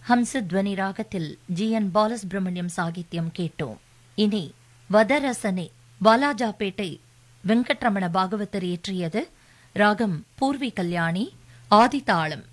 ஹம்சத்வனி ராகத்தில் ஜி.என். பாலசுப்ரமணியம் சாகித்யம் கேட்டோம். இனி வதரசனே வாலாஜாபேட்டை வெங்கட்ரமண பாகவதர் இயற்றியது. ராகம் பூர்வி கல்யாணி, ஆதிதாளம்.